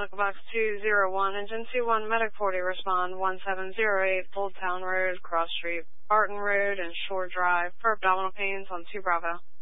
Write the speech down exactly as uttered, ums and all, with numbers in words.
Medical Box two zero one, Engine two one, Medic forty, respond one seven zero eight, Old Town Road, Cross Street, Barton Road, and Shore Drive for abdominal pains on two Bravo.